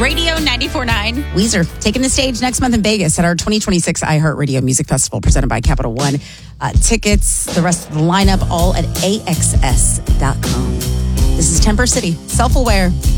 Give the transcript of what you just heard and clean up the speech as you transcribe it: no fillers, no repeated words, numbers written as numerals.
Radio 94.9. Weezer taking the stage next month in Vegas at our 2026 iHeartRadio Music Festival presented by Capital One. Tickets, the rest of the lineup, all at AXS.com. This is Temper City, self-aware.